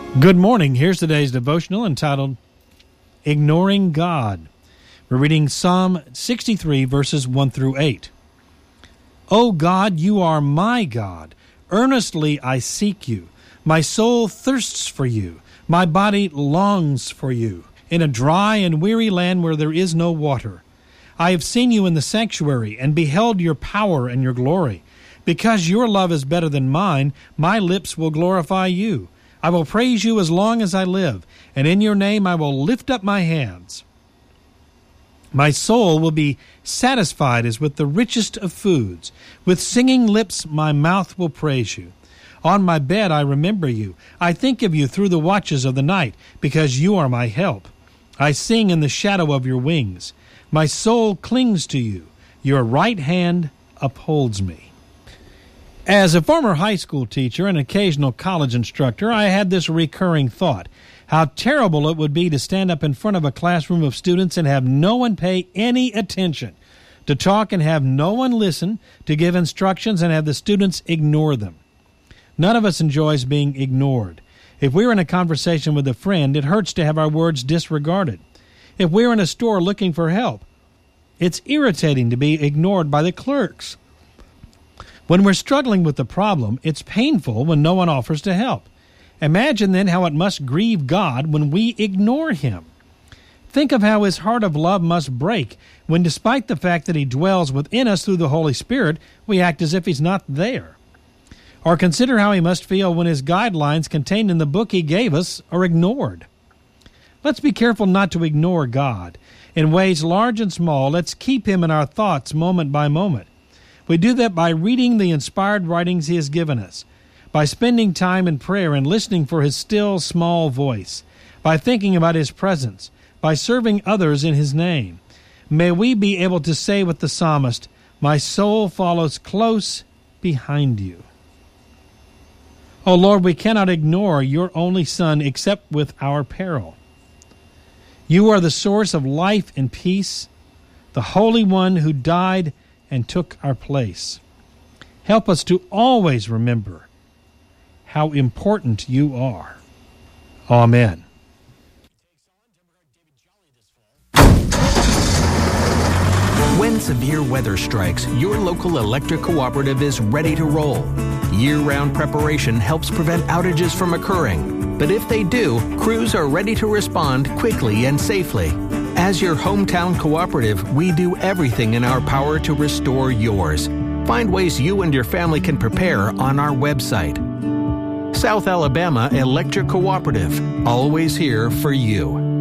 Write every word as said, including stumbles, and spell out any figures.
Good morning. Here's today's devotional entitled Ignoring God. We're reading Psalm sixty-three, verses one through eight. O God, you are my God. Earnestly I seek you. My soul thirsts for you. My body longs for you, in a dry and weary land where there is no water. I have seen you in the sanctuary and beheld your power and your glory. Because your love is better than mine, my lips will glorify you. I will praise you as long as I live, and in your name I will lift up my hands. My soul will be satisfied as with the richest of foods. With singing lips my mouth will praise you. On my bed I remember you. I think of you through the watches of the night, because you are my help. I sing in the shadow of your wings. My soul clings to you. Your right hand upholds me. As a former high school teacher and occasional college instructor, I had this recurring thought: how terrible it would be to stand up in front of a classroom of students and have no one pay any attention, to talk and have no one listen, to give instructions and have the students ignore them. None of us enjoys being ignored. If we're in a conversation with a friend, it hurts to have our words disregarded. If we're in a store looking for help, it's irritating to be ignored by the clerks. When we're struggling with the problem, it's painful when no one offers to help. Imagine then how it must grieve God when we ignore Him. Think of how His heart of love must break when, despite the fact that He dwells within us through the Holy Spirit, we act as if He's not there. Or consider how He must feel when His guidelines contained in the book He gave us are ignored. Let's be careful not to ignore God. In ways large and small, let's keep Him in our thoughts moment by moment. We do that by reading the inspired writings He has given us, by spending time in prayer and listening for His still, small voice, by thinking about His presence, by serving others in His name. May we be able to say with the psalmist, "My soul follows close behind you." Oh Lord, we cannot ignore your only Son except with our peril. You are the source of life and peace, the Holy One who died and took our place. Help us to always remember how important you are. Amen. When severe weather strikes, your local electric cooperative is ready to roll. Year-round preparation helps prevent outages from occurring. But if they do, crews are ready to respond quickly and safely. As your hometown cooperative, we do everything in our power to restore yours. Find ways you and your family can prepare on our website. South Alabama Electric Cooperative, always here for you.